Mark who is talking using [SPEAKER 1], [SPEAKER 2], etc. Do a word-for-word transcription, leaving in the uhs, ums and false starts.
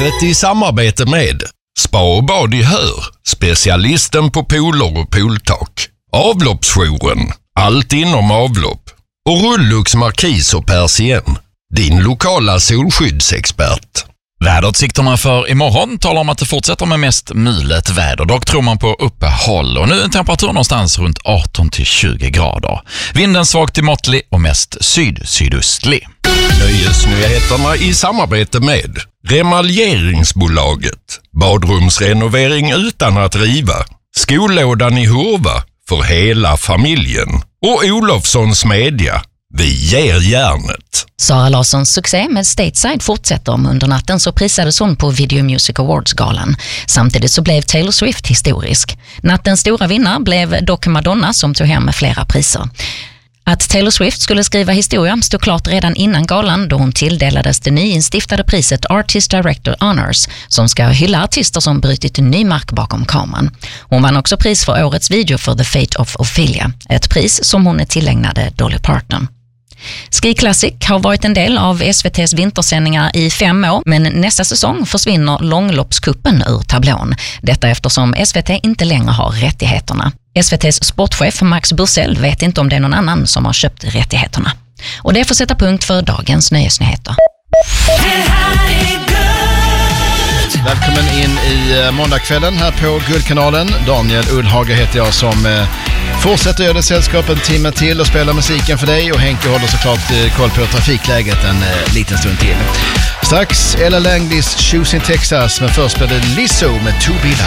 [SPEAKER 1] Programmet i samarbete med Spa och bad i Hör, specialisten på pooler och pooltak. Avloppsjouren, allt inom avlopp. Och Rullux Markis och Persien, din lokala solskyddsexpert.
[SPEAKER 2] Väderutsikterna för imorgon talar om att det fortsätter med mest mulet väder. Dock tror man på uppehåll och nu är en temperatur någonstans runt arton till tjugo grader. Vinden svagt till måttlig och mest syd-sydöstlig.
[SPEAKER 1] Nöjesnyheterna i samarbete med Remaljeringsbolaget. Badrumsrenovering utan att riva. Skollådan i Hurva för hela familjen. Och Olofssons Media. Vi ger järnet.
[SPEAKER 3] Sara Larssons succé med Stateside fortsätter. Om under natten så prisades hon på Video Music Awards-galan. Samtidigt så blev Taylor Swift historisk. Nattens stora vinnare blev dock Madonna som tog hem flera priser. Att Taylor Swift skulle skriva historia stod klart redan innan galan då hon tilldelades det nyinstiftade priset Artist Director Honors som ska hylla artister som brutit ny mark bakom kameran. Hon vann också pris för årets video för The Fate of Ophelia, ett pris som hon är tillägnade Dolly Parton. Ski Classic har varit en del av S V T:s vintersändningar i fem år, men nästa säsong försvinner långloppskuppen ur tablån. Detta eftersom S V T inte längre har rättigheterna. S V T:s sportchef Max Bursell vet inte om det är någon annan som har köpt rättigheterna. Och det får sätta punkt för dagens nöjesnyheter.
[SPEAKER 4] Välkommen in i måndagskvällen här på Guldkanalen. Daniel Ullhage heter jag som eh, fortsätter göra det sällskap en timme till och spela musiken för dig. Och Henke håller såklart eh, koll på trafikläget en eh, liten stund till. Strax Ella Langleys Choosing Texas, men först blir det Lizzo med Two Bilar.